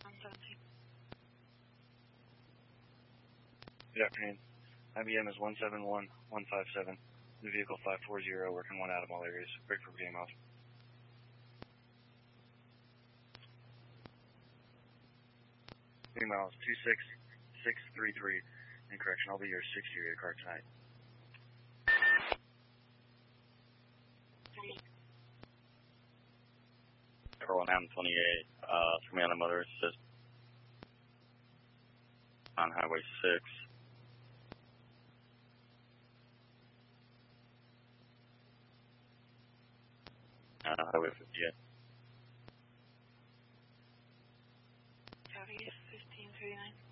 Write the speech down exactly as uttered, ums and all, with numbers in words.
one seventeen. Good afternoon. I B M is one seven one one five seven. The vehicle five four zero, working one out of all areas. Break for game off. Three miles, two six six three three. In correction, I'll be your sixty-year car tonight. Pearl M twenty-eight, uh, command and motor assist on Highway six. Uh, Highway fifty-eight. Southeast fifteen thirty-nine.